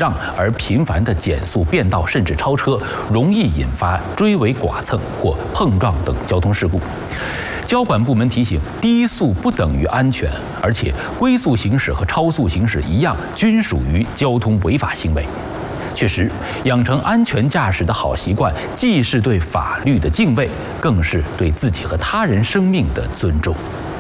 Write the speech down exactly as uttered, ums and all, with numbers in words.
让而频繁的减速变道甚至超车，容易引发追尾剐蹭或碰撞等交通事故。交管部门提醒，低速不等于安全，而且龟速行驶和超速行驶一样，均属于交通违法行为。确实，养成安全驾驶的好习惯，既是对法律的敬畏，更是对自己和他人生命的尊重。